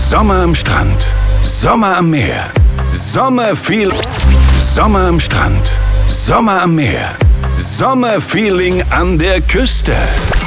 Sommer am Strand, Sommer am Meer, Sommer am Strand, Sommer am Meer, Sommerfeeling an der Küste.